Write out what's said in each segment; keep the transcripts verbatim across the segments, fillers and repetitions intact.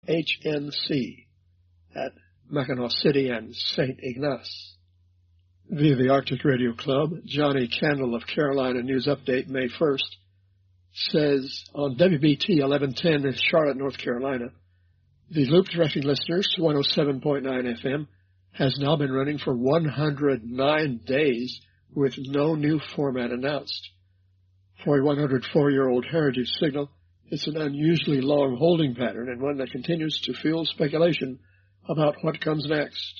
H N C at Mackinac City and Saint Ignace. Via the Arctic Radio Club, Johnny Candle of Carolina News Update, May first, says on W B T eleven ten in Charlotte, North Carolina, the loop directing listeners to one oh seven point nine F M has now been running for one hundred nine days with no new format announced. For a one hundred four-year-old heritage signal, it's an unusually long holding pattern and one that continues to fuel speculation about what comes next.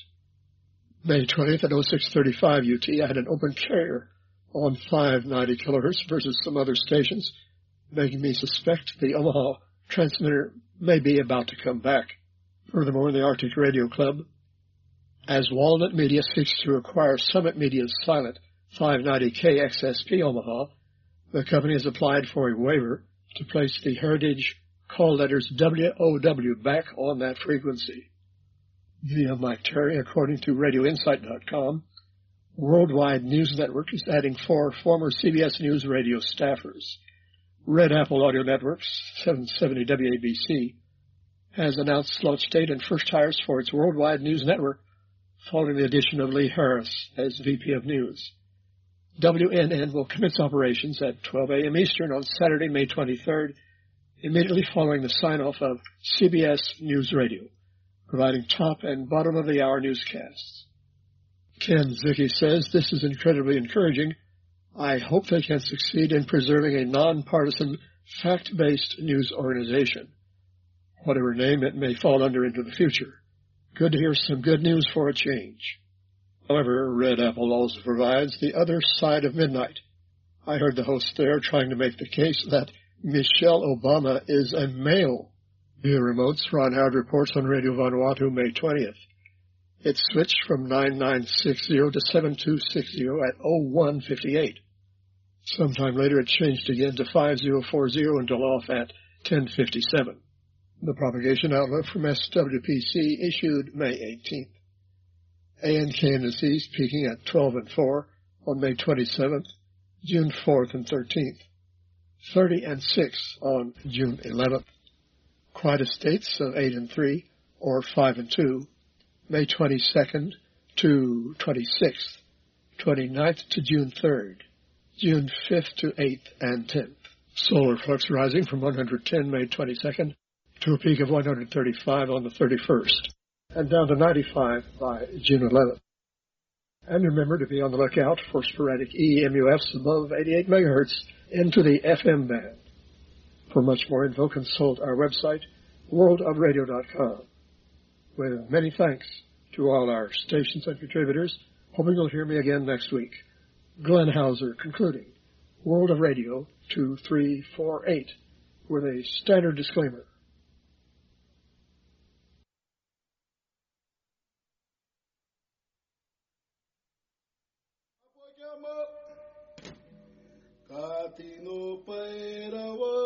May twentieth at oh six thirty-five U T, I had an open carrier on five ninety kilohertz versus some other stations, making me suspect the Omaha transmitter may be about to come back. Furthermore, in the Arctic Radio Club, as Walnut Media seeks to acquire Summit Media's silent five ninety K X S P Omaha, the company has applied for a waiver to place the heritage call letters W O W back on that frequency. Via Mike Terry, according to Radio Insight dot com, Worldwide News Network is adding four former C B S News radio staffers. Red Apple Audio Networks, seven seventy W A B C, has announced launch date and first hires for its Worldwide News Network following the addition of Lee Harris as V P of News. W N N will commence operations at twelve a.m. Eastern on Saturday, May twenty-third, immediately following the sign-off of C B S News Radio, providing top and bottom-of-the-hour newscasts. Ken Zicki says this is incredibly encouraging. I hope they can succeed in preserving a nonpartisan, fact-based news organization, whatever name it may fall under into the future. Good to hear some good news for a change. However, Red Apple also provides the other side of midnight. I heard the host there trying to make the case that Michelle Obama is a male. Via remotes, Ron Howard reports on Radio Vanuatu, May twentieth. It switched from nine nine six zero to seven two six zero at oh one fifty-eight. Sometime later it changed again to five zero four zero and off at ten fifty-seven. The propagation outlook from S W P C issued May eighteenth. A N K N S E's peaking at twelve and four on May twenty-seventh, June fourth and thirteenth, thirty and six on June eleventh. Quiet Estates of eight and three or five and two, May twenty-second to twenty-sixth, twenty-ninth to June third, June fifth to eighth and tenth. Solar flux rising from one hundred ten May twenty-second to a peak of one hundred thirty-five on the thirty-first, and down to ninety-five by June eleventh. And remember to be on the lookout for sporadic E M U Fs above eighty-eight megahertz into the F M band. For much more info, consult our website, world of radio dot com. With many thanks to all our stations and contributors, hoping you'll hear me again next week. Glenn Hauser concluding World of Radio two three four eight with a standard disclaimer. Katino Pairawa